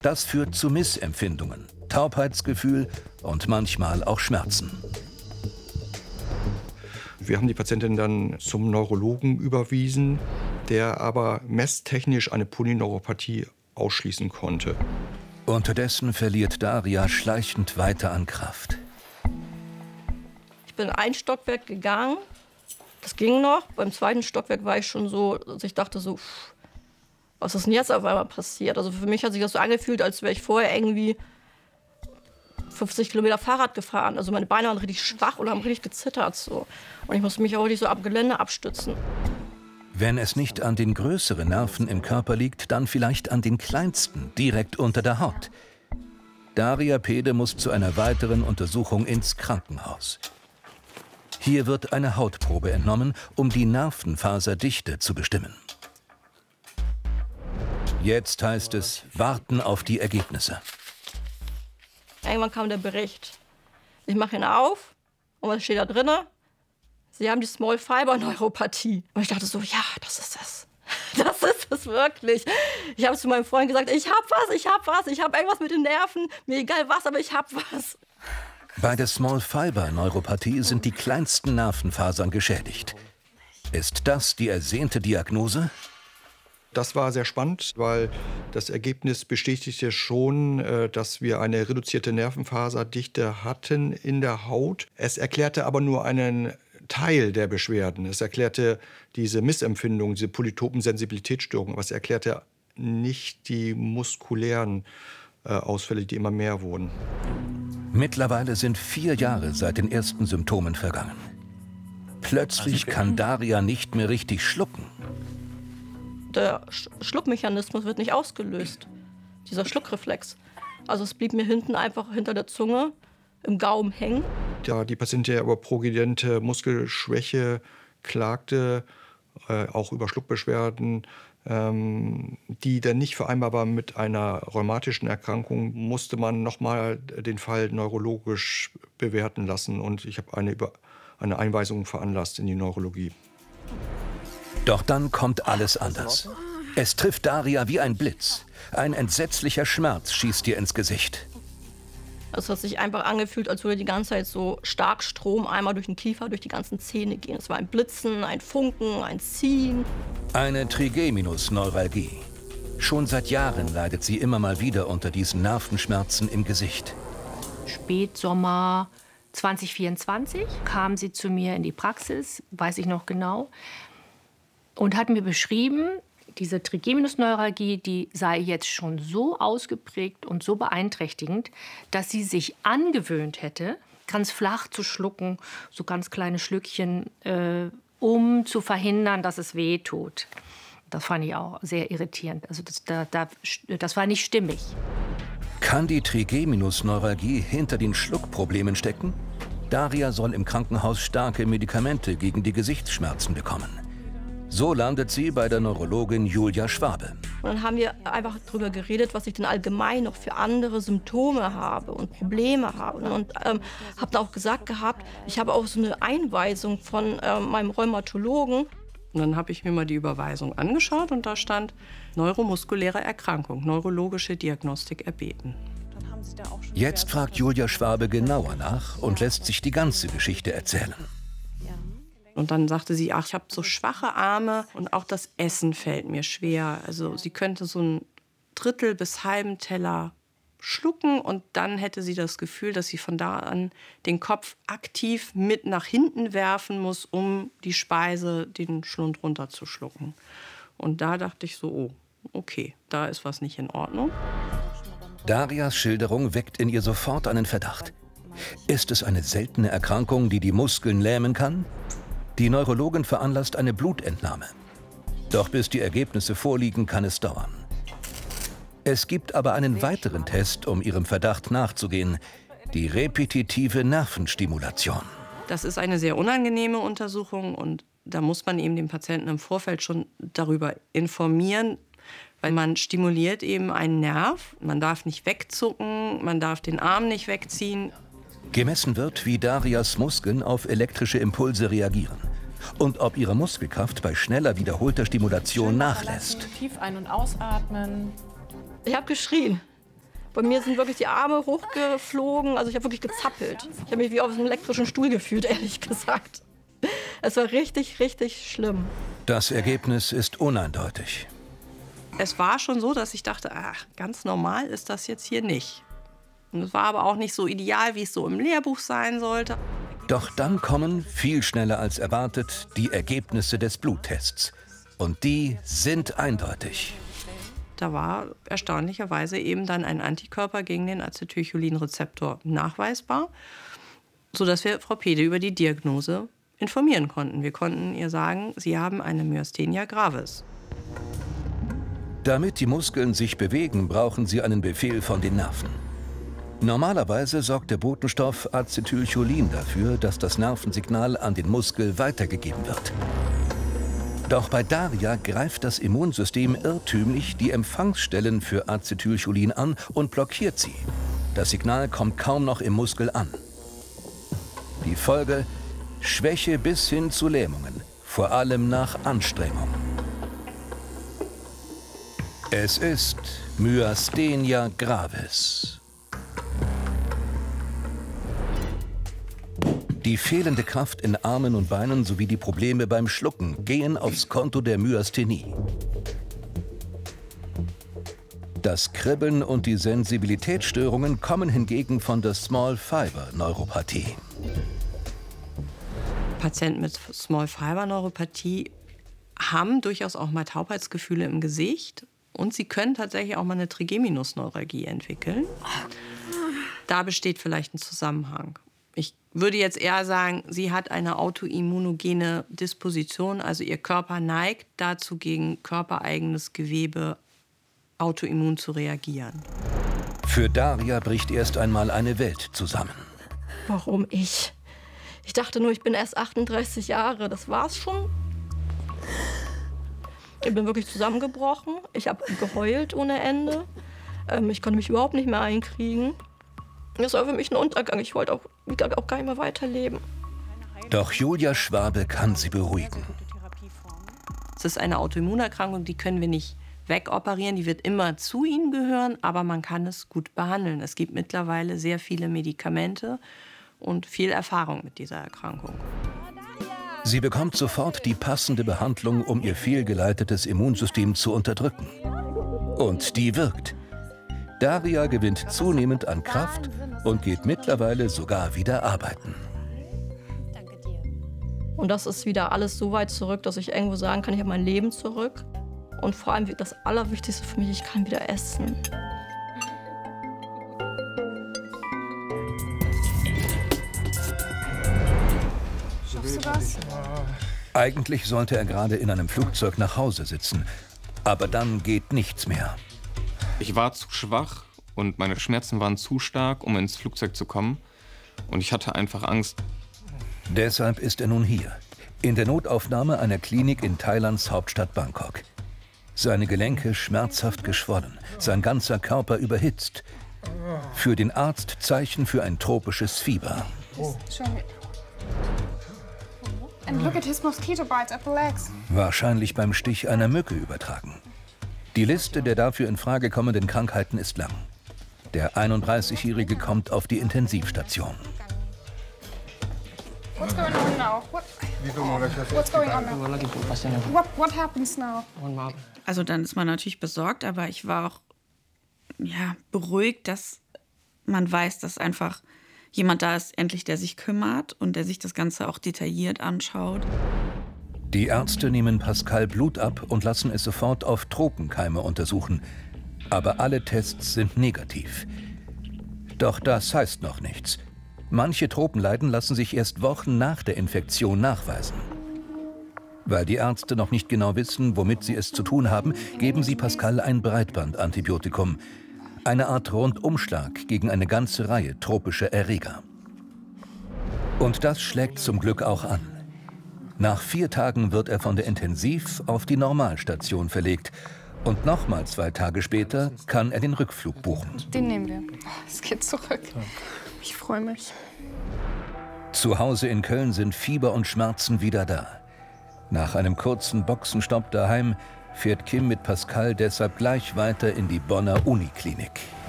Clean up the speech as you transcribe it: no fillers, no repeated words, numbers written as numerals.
Das führt zu Missempfindungen, Taubheitsgefühl und manchmal auch Schmerzen. Wir haben die Patientin dann zum Neurologen überwiesen, der aber messtechnisch eine Polyneuropathie ausschließen konnte. Unterdessen verliert Daria schleichend weiter an Kraft. Ich bin ein Stockwerk gegangen, das ging noch. Beim zweiten Stockwerk war ich schon so, dass ich dachte so, was ist denn jetzt auf einmal passiert? Also für mich hat sich das so angefühlt, als wäre ich vorher irgendwie 50 Kilometer Fahrrad gefahren. Also meine Beine waren richtig schwach und haben richtig gezittert. So. Und ich musste mich auch richtig so am Gelände abstützen. Wenn es nicht an den größeren Nerven im Körper liegt, dann vielleicht an den kleinsten, direkt unter der Haut. Daria Pede muss zu einer weiteren Untersuchung ins Krankenhaus. Hier wird eine Hautprobe entnommen, um die Nervenfaserdichte zu bestimmen. Jetzt heißt es, warten auf die Ergebnisse. Irgendwann kam der Bericht. Ich mache ihn auf und was steht da drin? Sie haben die Small Fiber Neuropathie. Und ich dachte so, ja, das ist es. Das ist es wirklich. Ich habe zu meinem Freund gesagt, ich habe was, ich habe irgendwas mit den Nerven. Mir egal was, aber ich habe was. Bei der Small Fiber Neuropathie sind die kleinsten Nervenfasern geschädigt. Ist das die ersehnte Diagnose? Das war sehr spannend, weil das Ergebnis bestätigte schon, dass wir eine reduzierte Nervenfaserdichte hatten in der Haut. Es erklärte aber nur einen Teil der Beschwerden. Es erklärte diese Missempfindung, diese Polytopensensibilitätsstörung, aber es erklärte nicht die muskulären Ausfälle, die immer mehr wurden. Mittlerweile sind 4 Jahre seit den ersten Symptomen vergangen. Plötzlich kann Daria nicht mehr richtig schlucken. Der Schluckmechanismus wird nicht ausgelöst, dieser Schluckreflex. Also es blieb mir hinten einfach hinter der Zunge im Gaumen hängen. Da die Patientin über progrediente Muskelschwäche klagte, auch über Schluckbeschwerden, die dann nicht vereinbar war mit einer rheumatischen Erkrankung, musste man noch mal den Fall neurologisch bewerten lassen. Und ich habe eine Einweisung veranlasst in die Neurologie. Doch dann kommt alles anders. Es trifft Daria wie ein Blitz. Ein entsetzlicher Schmerz schießt ihr ins Gesicht. Es hat sich einfach angefühlt, als würde die ganze Zeit so stark Strom einmal durch den Kiefer, durch die ganzen Zähne gehen. Es war ein Blitzen, ein Funken, ein Ziehen. Eine Trigeminusneuralgie. Schon seit Jahren leidet sie immer mal wieder unter diesen Nervenschmerzen im Gesicht. Spätsommer 2024 kam sie zu mir in die Praxis, weiß ich noch genau, und hat mir beschrieben, diese Trigeminusneuralgie, die sei jetzt schon so ausgeprägt und so beeinträchtigend, dass sie sich angewöhnt hätte, ganz flach zu schlucken, so ganz kleine Schlückchen, um zu verhindern, dass es weh tut. Das fand ich auch sehr irritierend. Also das war nicht stimmig. Kann die Trigeminusneuralgie hinter den Schluckproblemen stecken? Daria soll im Krankenhaus starke Medikamente gegen die Gesichtsschmerzen bekommen. So landet sie bei der Neurologin Julia Schwabe. Und dann haben wir einfach darüber geredet, was ich denn allgemein noch für andere Symptome habe und Probleme habe. Und habe dann auch gesagt gehabt, ich habe auch so eine Einweisung von meinem Rheumatologen. Und dann habe ich mir mal die Überweisung angeschaut und da stand neuromuskuläre Erkrankung, neurologische Diagnostik erbeten. Jetzt fragt Julia Schwabe genauer nach und lässt sich die ganze Geschichte erzählen. Und dann sagte sie, ach, ich habe so schwache Arme und auch das Essen fällt mir schwer. Also sie könnte so ein Drittel bis halben Teller schlucken und dann hätte sie das Gefühl, dass sie von da an den Kopf aktiv mit nach hinten werfen muss, um die Speise, den Schlund runterzuschlucken. Und da dachte ich so, oh, okay, da ist was nicht in Ordnung. Darias Schilderung weckt in ihr sofort einen Verdacht. Ist es eine seltene Erkrankung, die die Muskeln lähmen kann? Die Neurologin veranlasst eine Blutentnahme. Doch bis die Ergebnisse vorliegen, kann es dauern. Es gibt aber einen weiteren Test, um ihrem Verdacht nachzugehen: die repetitive Nervenstimulation. Das ist eine sehr unangenehme Untersuchung und da muss man eben den Patienten im Vorfeld schon darüber informieren, weil man stimuliert eben einen Nerv. Man darf nicht wegzucken, man darf den Arm nicht wegziehen. Gemessen wird, wie Darias Muskeln auf elektrische Impulse reagieren und ob ihre Muskelkraft bei schneller wiederholter Stimulation nachlässt. Tief ein- und ausatmen. Ich habe geschrien. Bei mir sind wirklich die Arme hochgeflogen. Also ich habe wirklich gezappelt. Ich habe mich wie auf einem elektrischen Stuhl gefühlt, ehrlich gesagt. Es war richtig, richtig schlimm. Das Ergebnis ist uneindeutig. Es war schon so, dass ich dachte, ach, ganz normal ist das jetzt hier nicht. Und es war aber auch nicht so ideal, wie es so im Lehrbuch sein sollte. Doch dann kommen, viel schneller als erwartet, die Ergebnisse des Bluttests. Und die sind eindeutig. Da war erstaunlicherweise eben dann ein Antikörper gegen den Acetylcholinrezeptor nachweisbar, sodass wir Frau Pede über die Diagnose informieren konnten. Wir konnten ihr sagen, Sie haben eine Myasthenia gravis. Damit die Muskeln sich bewegen, brauchen sie einen Befehl von den Nerven. Normalerweise sorgt der Botenstoff Acetylcholin dafür, dass das Nervensignal an den Muskel weitergegeben wird. Doch bei Daria greift das Immunsystem irrtümlich die Empfangsstellen für Acetylcholin an und blockiert sie. Das Signal kommt kaum noch im Muskel an. Die Folge: Schwäche bis hin zu Lähmungen, vor allem nach Anstrengung. Es ist Myasthenia gravis. Die fehlende Kraft in Armen und Beinen sowie die Probleme beim Schlucken gehen aufs Konto der Myasthenie. Das Kribbeln und die Sensibilitätsstörungen kommen hingegen von der Small Fiber Neuropathie. Patienten mit Small Fiber Neuropathie haben durchaus auch mal Taubheitsgefühle im Gesicht und sie können tatsächlich auch mal eine Trigeminusneuralgie entwickeln. Da besteht vielleicht ein Zusammenhang. Ich würde jetzt eher sagen, sie hat eine autoimmunogene Disposition, also ihr Körper neigt dazu, gegen körpereigenes Gewebe autoimmun zu reagieren. Für Daria bricht erst einmal eine Welt zusammen. Warum ich? Ich dachte nur, ich bin erst 38 Jahre. Das war's schon. Ich bin wirklich zusammengebrochen. Ich habe geheult ohne Ende. Ich konnte mich überhaupt nicht mehr einkriegen. Das war für mich ein Untergang. Ich wollte auch gar nicht mehr weiterleben. Doch Julia Schwabe kann sie beruhigen. Es ist eine Autoimmunerkrankung, die können wir nicht wegoperieren. Die wird immer zu ihnen gehören, aber man kann es gut behandeln. Es gibt mittlerweile sehr viele Medikamente und viel Erfahrung mit dieser Erkrankung. Sie bekommt sofort die passende Behandlung, um ihr fehlgeleitetes Immunsystem zu unterdrücken. Und die wirkt. Daria gewinnt zunehmend an Kraft und geht mittlerweile sogar wieder arbeiten. Und das ist wieder alles so weit zurück, dass ich irgendwo sagen kann, ich habe mein Leben zurück. Und vor allem das Allerwichtigste für mich, ich kann wieder essen. Schaffst du das? Eigentlich sollte er gerade in einem Flugzeug nach Hause sitzen. Aber dann geht nichts mehr. Ich war zu schwach und meine Schmerzen waren zu stark, um ins Flugzeug zu kommen. Und ich hatte einfach Angst. Deshalb ist er nun hier, in der Notaufnahme einer Klinik in Thailands Hauptstadt Bangkok. Seine Gelenke schmerzhaft geschwollen, sein ganzer Körper überhitzt. Für den Arzt Zeichen für ein tropisches Fieber. And look at his mosquito bites at the legs. Wahrscheinlich beim Stich einer Mücke übertragen. Die Liste der dafür in Frage kommenden Krankheiten ist lang. Der 31-Jährige kommt auf die Intensivstation. What's going on now? What's going on now? What happens now? Also dann ist man natürlich besorgt, aber ich war auch beruhigt, dass man weiß, dass einfach jemand da ist, endlich, der sich kümmert und der sich das Ganze auch detailliert anschaut. Die Ärzte nehmen Pascal Blut ab und lassen es sofort auf Tropenkeime untersuchen. Aber alle Tests sind negativ. Doch das heißt noch nichts. Manche Tropenleiden lassen sich erst Wochen nach der Infektion nachweisen. Weil die Ärzte noch nicht genau wissen, womit sie es zu tun haben, geben sie Pascal ein Breitbandantibiotikum. Eine Art Rundumschlag gegen eine ganze Reihe tropischer Erreger. Und das schlägt zum Glück auch an. Nach 4 Tagen wird er von der Intensiv auf die Normalstation verlegt. Und nochmal 2 Tage später kann er den Rückflug buchen. Den nehmen wir. Es geht zurück. Ich freue mich. Zu Hause in Köln sind Fieber und Schmerzen wieder da. Nach einem kurzen Boxenstopp daheim fährt Kim mit Pascal deshalb gleich weiter in die Bonner Uniklinik.